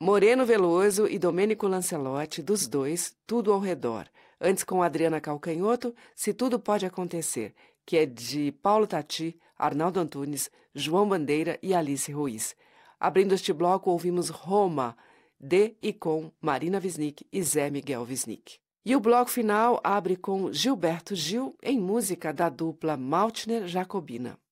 Moreno Veloso e Domênico Lancelotti, dos dois, Tudo ao Redor. Antes, com Adriana Calcanhoto, Se Tudo Pode Acontecer, que é de Paulo Tati, Arnaldo Antunes, João Bandeira e Alice Ruiz. Abrindo este bloco, ouvimos Roma, de e com Marina Wisnik e Zé Miguel Wisnik. E o bloco final abre com Gilberto Gil, em música da dupla Maltner Jacobina.